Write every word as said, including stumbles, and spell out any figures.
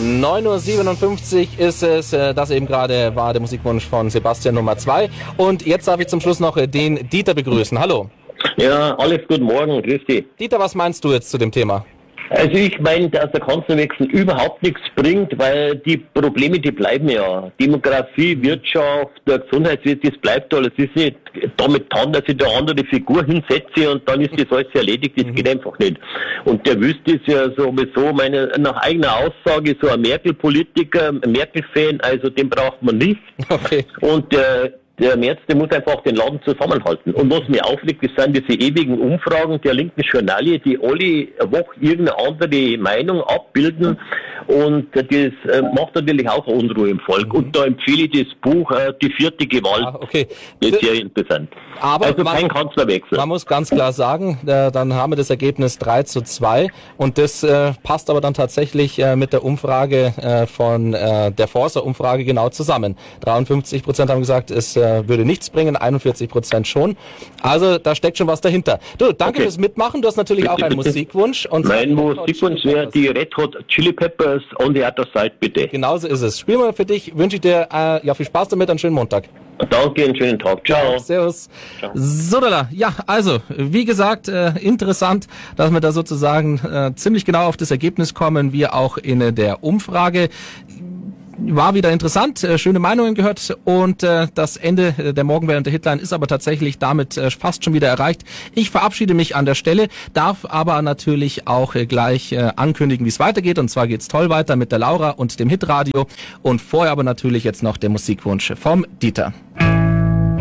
neun Uhr siebenundfünfzig ist es, das eben gerade war der Musikwunsch von Sebastian Nummer zwei. Und jetzt darf ich zum Schluss noch den Dieter begrüßen. Hallo. Ja, Alex, guten Morgen, grüß dich. Dieter, was meinst du jetzt zu dem Thema? Also ich meine, dass der Kanzlerwechsel überhaupt nichts bringt, weil die Probleme, die bleiben ja. Demografie, Wirtschaft, der Gesundheitswesen, das bleibt alles. Es ist nicht damit getan, dass ich da andere Figur hinsetze und dann ist das alles erledigt. Das geht einfach nicht. Und der Wüst ist ja sowieso, meine, nach eigener Aussage, so ein Merkel-Politiker, ein Merkel-Fan, also den braucht man nicht. Okay. Und der Der Merz, der muss einfach den Laden zusammenhalten. Und was mir aufregt, das sind diese ewigen Umfragen der linken Journalie, die alle Woche irgendeine andere Meinung abbilden. Und das äh, macht natürlich auch Unruhe im Volk. Mhm. Und da empfehle ich das Buch äh, Die vierte Gewalt. Ah, okay. Das ist sehr interessant. Aber also man, kein Kanzlerwechsel. Man muss ganz klar sagen, äh, dann haben wir das Ergebnis drei zu zwei. Und das äh, passt aber dann tatsächlich äh, mit der Umfrage äh, von äh, der Forsa-Umfrage genau zusammen. dreiundfünfzig Prozent haben gesagt, es äh, würde nichts bringen, einundvierzig Prozent schon. Also da steckt schon was dahinter. Du, danke okay. fürs Mitmachen. Du hast natürlich bitte, auch einen bitte. Musikwunsch. Und mein Musikwunsch wäre die Red Hot Chili Peppers On the Other Side, bitte. Genauso ist es. Spielen wir für dich. Wünsche ich dir äh, ja viel Spaß damit. Einen schönen Montag. Danke, einen schönen Tag. Ciao. Ja, servus. Ciao. So, da, ja, also, wie gesagt, äh, interessant, dass wir da sozusagen äh, ziemlich genau auf das Ergebnis kommen, wie auch in äh, der Umfrage. War wieder interessant, äh, schöne Meinungen gehört und äh, das Ende der Morgenwelle der Hitline ist aber tatsächlich damit äh, fast schon wieder erreicht. Ich verabschiede mich an der Stelle, darf aber natürlich auch äh, gleich äh, ankündigen, wie es weitergeht, und zwar geht's toll weiter mit der Laura und dem Hitradio und vorher aber natürlich jetzt noch der Musikwunsch vom Dieter.